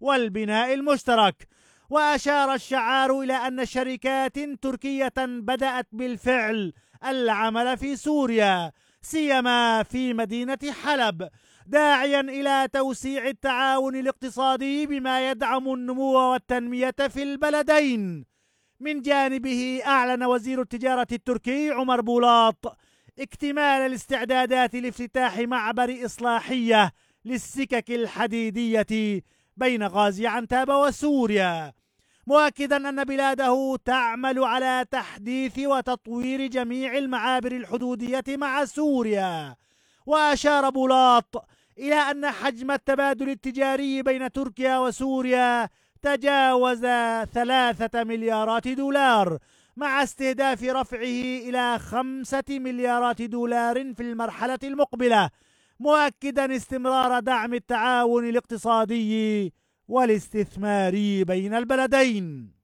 والبناء المشترك. وأشار الشعار إلى أن شركات تركية بدأت بالفعل العمل في سوريا سيما في مدينة حلب، داعيا إلى توسيع التعاون الاقتصادي بما يدعم النمو والتنمية في البلدين. من جانبه أعلن وزير التجارة التركي عمر بولاط اكتمال الاستعدادات لافتتاح معبر إصلاحية للسكك الحديدية بين غازي عنتاب وسوريا، مؤكدا أن بلاده تعمل على تحديث وتطوير جميع المعابر الحدودية مع سوريا. وأشار بولاط إلى أن حجم التبادل التجاري بين تركيا وسوريا تجاوز 3 مليارات دولار، مع استهداف رفعه إلى 5 مليارات دولار في المرحلة المقبلة، مؤكدا استمرار دعم التعاون الاقتصادي والاستثماري بين البلدين.